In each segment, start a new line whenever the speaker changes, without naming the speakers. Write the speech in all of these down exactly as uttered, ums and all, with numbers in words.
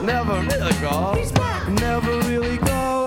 never really go, never really go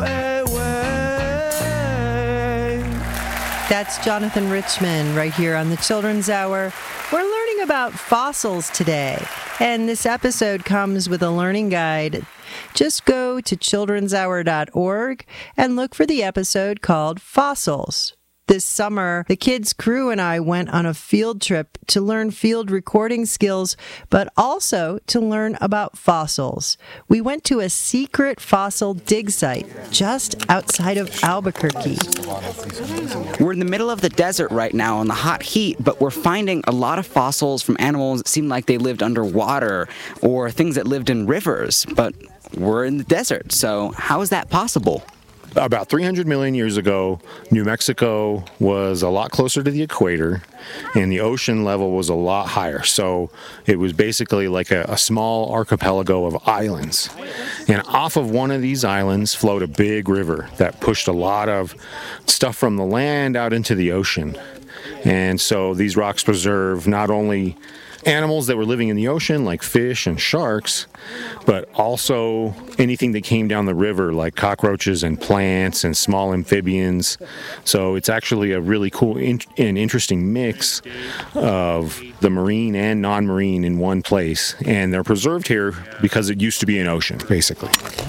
away.
That's Jonathan Richman right here on the Children's Hour. We're learning about fossils today, and this episode comes with a learning guide. Just go to children's hour dot org and look for the episode called Fossils. This summer, the kids' crew and I went on a field trip to learn field recording skills, but also to learn about fossils. We went to a secret fossil dig site just outside of Albuquerque.
We're in the middle of the desert right now in the hot heat, but we're finding a lot of fossils from animals that seem like they lived underwater or things that lived in rivers, but we're in the desert, so how is that possible?
About three hundred million years ago, New Mexico was a lot closer to the equator, and the ocean level was a lot higher. So it was basically like a, a small archipelago of islands. And off of one of these islands flowed a big river that pushed a lot of stuff from the land out into the ocean. And so these rocks preserve not only animals that were living in the ocean, like fish and sharks, but also anything that came down the river, like cockroaches and plants and small amphibians. So it's actually a really cool in- and interesting mix of the marine and non-marine in one place. And they're preserved here because it used to be an ocean, basically.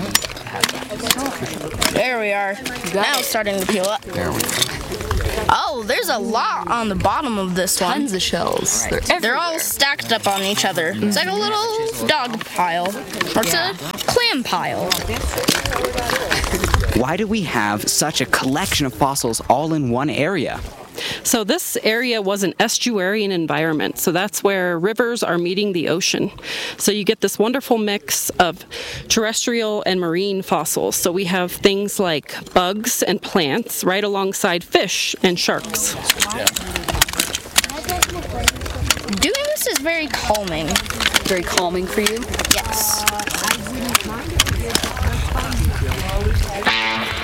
There we are. Now it's starting to peel up.
There we go.
Oh, there's a lot on the bottom of this one.
Tons of shells. They're,
They're all stacked up on each other. It's like a little dog pile. Or it's
Yeah.
a clam pile.
Why do we have such a collection of fossils all in one area?
So this area was an estuarine environment. So that's where rivers are meeting the ocean. So you get this wonderful mix of terrestrial and marine fossils. So we have things like bugs and plants right alongside fish and sharks.
Doing this is very calming.
very calming for you.
Yes.